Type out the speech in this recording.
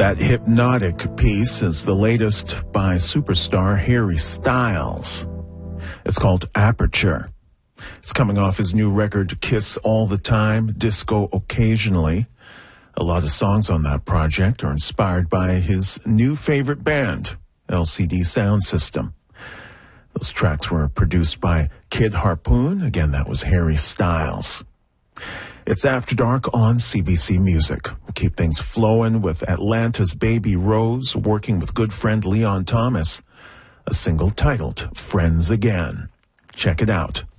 That hypnotic piece is the latest by superstar Harry Styles. It's called Aperture. It's coming off his new record, Kiss All the Time, Disco Occasionally. A lot of songs on that project are inspired by his new favorite band, LCD Sound System. Those tracks were produced by Kid Harpoon. Again, that was Harry Styles. It's After Dark on CBC Music. We'll keep things flowing with Atlanta's Baby Rose working with good friend Leon Thomas. A single titled Friends Again. Check it out.